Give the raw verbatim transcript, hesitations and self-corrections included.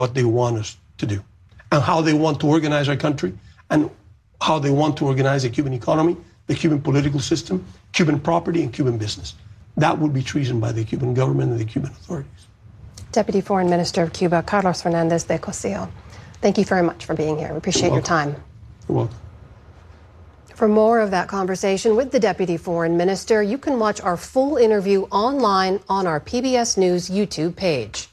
what they want us to do and how they want to organize our country and how they want to organize the Cuban economy, the Cuban political system, Cuban property, and Cuban business. That would be treason by the Cuban government and the Cuban authorities. Deputy Foreign Minister of Cuba, Carlos Fernandez de Cosio, thank you very much for being here. We appreciate your time. You're welcome. For more of that conversation with the Deputy Foreign Minister, you can watch our full interview online on our P B S News YouTube page.